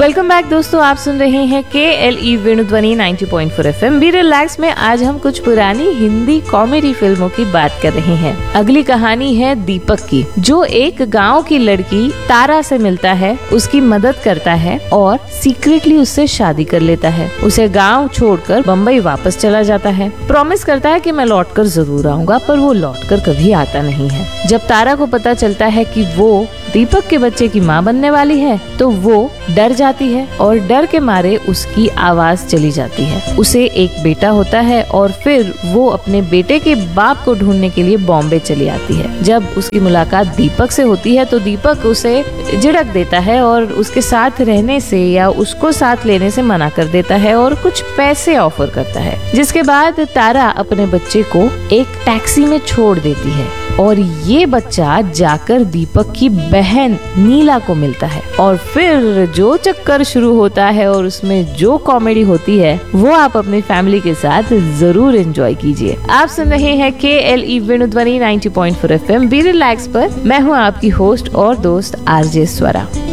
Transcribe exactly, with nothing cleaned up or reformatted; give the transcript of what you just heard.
Welcome back दोस्तों, आप सुन रहे हैं के L E वेणुध्वनि ninety point four F M. Be relax में आज हम कुछ पुरानी हिंदी कॉमेडी फिल्मों की बात कर रहे हैं। अगली कहानी है दीपक की, जो एक गांव की लड़की तारा से मिलता है, उसकी मदद करता है और सीक्रेटली उससे शादी कर लेता है। उसे गांव छोड़कर बम्बई वापस चला जाता है। प्रॉमिस करता है कि मैं लौटकर जरूर आऊंगा, पर वो लौटकर कभी आता नहीं है। जब तारा को पता चलता है कि वो दीपक के बच्चे की माँ बनने वाली है, तो वो डर जाती है और डर के मारे उसकी आवाज चली जाती है। उसे एक बेटा होता है और फिर वो अपने बेटे के बाप को ढूंढने के लिए बॉम्बे चली आती है। जब उसकी मुलाकात दीपक से होती है तो दीपक उसे झिड़क देता है और उसके साथ रहने से या उसको साथ लेने से मना कर देता है और कुछ पैसे ऑफर करता है, जिसके बाद तारा अपने बच्चे को एक टैक्सी में छोड़ देती है और ये बच्चा जाकर दीपक की बहन नीला को मिलता है और फिर जो चक्कर शुरू होता है और उसमें जो कॉमेडी होती है वो आप अपनी फैमिली के साथ जरूर एंजॉय कीजिए। आप सुन रहे हैं के L E वेणुध्वनि ninety point four F M be relax पर। मैं हूँ आपकी होस्ट और दोस्त आरजे स्वरा।